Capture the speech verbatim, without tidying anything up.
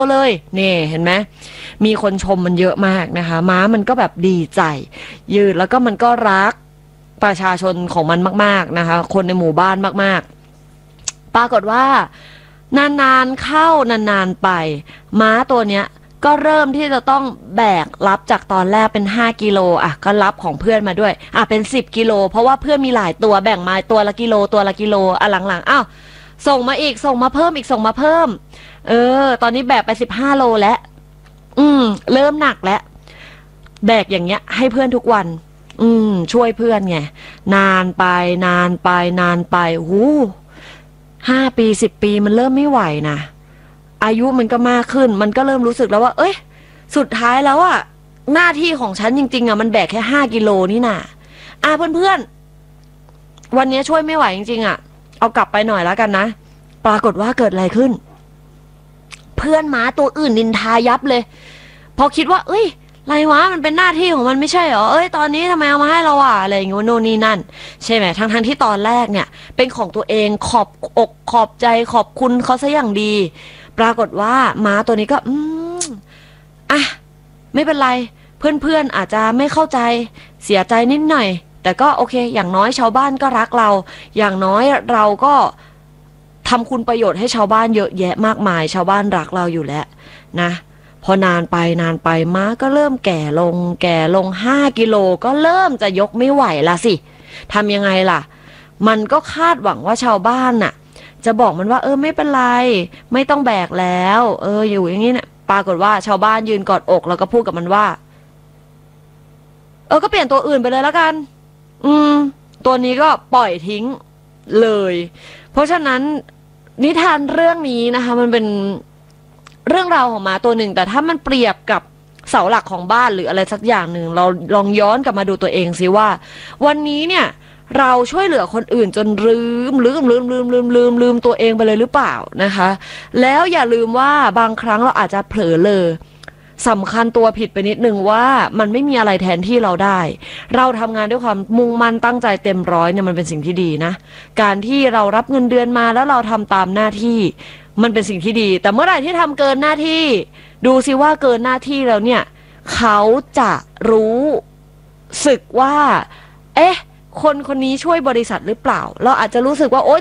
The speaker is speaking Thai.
เลยนี่เห็นไหมมีคนชมมันเยอะมากนะคะม้ามันก็แบบดีใจยืดแล้วก็มันก็รักประชาชนของมันมากๆนะคะคนในหมู่บ้านมากๆปรากฏว่านานๆเข้านานๆไปม้าตัวเนี้ยก็เริ่มที่จะต้องแบกรับจากตอนแรกเป็นห้ากิโลอ่ะก็รับของเพื่อนมาด้วยอ่ะเป็นสิบกิโลเพราะว่าเพื่อนมีหลายตัวแบ่งมาตัวละกิโลตัวละกิโลอ่ะหลังๆอ้าวส่งมาอีกส่งมาเพิ่มอีกส่งมาเพิ่มเออตอนนี้แบกไปสิบห้าโลแล้วอืมเริ่มหนักแล้วแบกอย่างเงี้ยให้เพื่อนทุกวันอืมช่วยเพื่อนไงนานไปนานไปนานไปหูห้าปีสิบปีมันเริ่มไม่ไหวนะอายุมันก็มากขึ้นมันก็เริ่มรู้สึกแล้วว่าเอ้ยสุดท้ายแล้วอะหน้าที่ของฉันจริงๆอะมันแบกแค่ห้ากิโลนี่น่ะอ่ะเพื่อนๆวันนี้ช่วยไม่ไหวจริงๆอะเอากลับไปหน่อยแล้วกันนะปรากฏว่าเกิดอะไรขึ้นเพื่อนม้าตัวอื่นนินทายับเลยพอคิดว่าเอ้ยไรวะมันเป็นหน้าที่ของมันไม่ใช่เหรอเอ้ยตอนนี้ทำไมเอามาให้เราอ่ะอะไรอย่างเงี้ยโน่นนี่นั่นใช่ไหมทั้งทั้งที่ตอนแรกเนี่ยเป็นของตัวเองขอบอกขอบใจขอบคุณเขาซะอย่างดีปรากฏว่าม้าตัวนี้ก็อืมอ่ะไม่เป็นไรเพื่อนๆอาจจะไม่เข้าใจเสียใจนิดหน่อยแต่ก็โอเคอย่างน้อยชาวบ้านก็รักเราอย่างน้อยเราก็ทำคุณประโยชน์ให้ชาวบ้านเยอะแยะมากมายชาวบ้านรักเราอยู่แล้วนะพอนานไปนานไปม้าก็เริ่มแก่ลงแก่ลงห้ากิโลก็เริ่มจะยกไม่ไหวละสิทำยังไงล่ะมันก็คาดหวังว่าชาวบ้านน่ะจะบอกมันว่าเออไม่เป็นไรไม่ต้องแบกแล้วเอออยู่อย่างนี้เนี่ยปรากฏว่าชาวบ้านยืนกอดอกแล้วก็พูดกับมันว่าเออก็เปลี่ยนตัวอื่นไปเลยแล้วกันอืมตัวนี้ก็ปล่อยทิ้งเลยเพราะฉะนั้นนิทานเรื่องนี้นะคะมันเป็นเรื่องราวของม้าตัวหนึ่งแต่ถ้ามันเปรียบกับเสาหลักของบ้านหรืออะไรสักอย่างหนึ่งเราลองย้อนกลับมาดูตัวเองสิว่าวันนี้เนี่ยเราช่วยเหลือคนอื่นจนลืมลืมลืมลืมลืมลืมลืมตัวเองไปเลยหรือเปล่านะคะแล้วอย่าลืมว่าบางครั้งเราอาจจะเผลอเลยสำคัญตัวผิดไปนิดนึงว่ามันไม่มีอะไรแทนที่เราได้เราทำงานด้วยความมุ่งมั่นตั้งใจเต็มร้อยเนี่ยมันเป็นสิ่งที่ดีนะการที่เรารับเงินเดือนมาแล้วเราทำตามหน้าที่มันเป็นสิ่งที่ดีแต่เมื่อไหร่ที่ทำเกินหน้าที่ดูสิว่าเกินหน้าที่แล้วเนี่ยเขาจะรู้สึกว่าเอ๊ะคนคนนี้ช่วยบริษัทหรือเปล่าเราอาจจะรู้สึกว่าโอ๊ย